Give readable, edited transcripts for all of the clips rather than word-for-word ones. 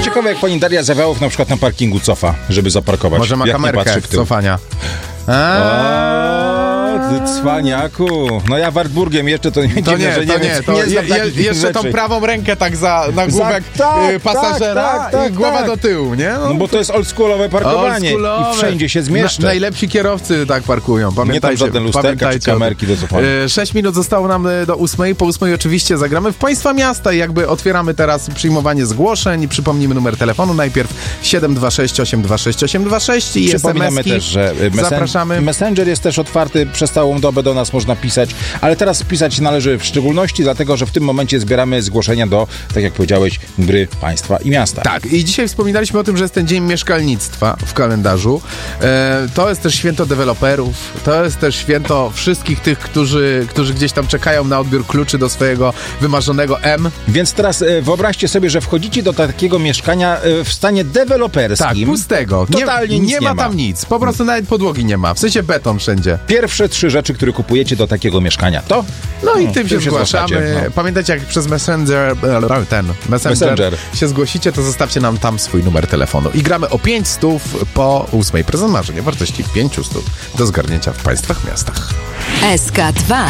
Ciekawe, jak pani Daria Zawiałow na przykład na parkingu cofa, żeby zaparkować. Może ma jak nie kamerkę patrzy w tył. cofania. Ty cwaniaku. No ja Wartburgiem jeszcze to nie wiem, że nie wiem. Jeszcze tą prawą rękę tak za nagłówek pasażera i głowa do tyłu, nie? No bo to jest oldschoolowe parkowanie i wszędzie się zmieszczę. Najlepsi kierowcy tak parkują, pamiętajcie. Nie tam żadne lusterka czy kamerki do cofania. 6 minut zostało nam do 8. Po 8 oczywiście zagramy w Państwa Miasta i jakby otwieramy teraz przyjmowanie zgłoszeń. Przypomnimy numer telefonu najpierw 726 826 826 i przypominamy SMS-ki. też, że Zapraszamy. Messenger jest też otwarty, przez całą dobę do nas można pisać, ale teraz pisać należy w szczególności, dlatego że w tym momencie zbieramy zgłoszenia do, tak jak powiedziałeś, gry Państwa i Miasta. Tak, i dzisiaj wspominaliśmy o tym, że jest ten Dzień Mieszkalnictwa w kalendarzu. To jest też święto deweloperów, to jest też święto wszystkich tych, którzy gdzieś tam czekają na odbiór kluczy do swojego wymarzonego M. Więc teraz wyobraźcie sobie, że wchodzicie do takiego mieszkania w stanie deweloperskim. Tak, pustego. Totalnie nic nie ma tam nic. Po prostu nawet podłogi nie ma. W sensie beton wszędzie. Pierwsze 3 rzeczy, które kupujecie do takiego mieszkania, to? No i tym się zgłaszamy. zgłaszacie, Pamiętajcie, jak przez Messenger się zgłosicie, to zostawcie nam tam swój numer telefonu. I gramy o 500 po 8. Prezent marzeń o wartości 500 do zgarnięcia w Państwach Miastach. SK2.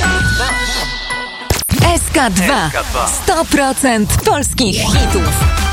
SK2. 100% polskich hitów.